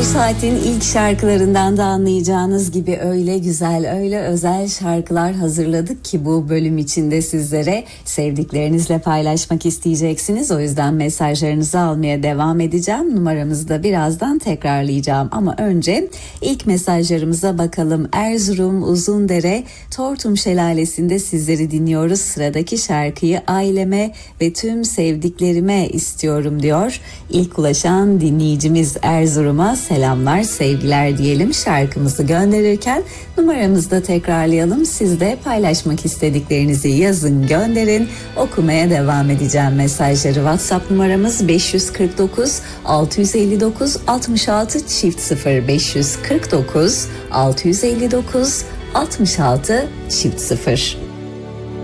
saatin ilk şarkılarından da anlayacağınız gibi öyle güzel, öyle özel şarkılar hazırladık ki bu bölüm içinde sizlere sevdiklerinizle paylaşmak isteyeceksiniz. O yüzden mesajlarınızı almaya devam edeceğim. Numaramızı da birazdan tekrarlayacağım. Ama önce ilk mesajlarımıza bakalım. Erzurum Uzundere Tortum Şelalesi'nde sizleri dinliyoruz. Sıradaki şarkıyı aileme ve tüm sevdiklerime istiyorum diyor. İlk ulaşan dinleyicimiz Erzurum'a selamlar, sevgiler diyelim. Şarkımızı gönderirken numaramızı da tekrarlayalım. Siz de paylaşmak istediklerinizi yazın, gönderin. Okumaya devam edeceğim mesajları. WhatsApp numaramız 549 659 66 0 549 659 66 0.